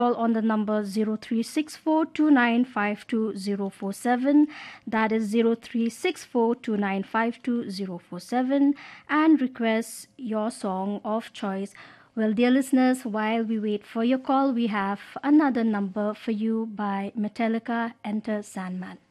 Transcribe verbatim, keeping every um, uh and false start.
call on the number zero three six four two nine five two zero four seven. That is zero three six four two nine five two zero four seven, and request your song of choice. Well, dear listeners, while we wait for your call, we have another number for you by Metallica, Enter Sandman.